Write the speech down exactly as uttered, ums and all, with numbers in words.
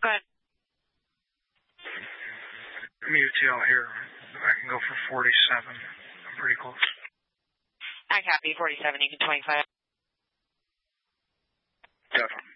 Go ahead. M U T L here. I can go for forty-seven. I'm pretty close. I copy forty-seven. You can twenty-five. Definitely.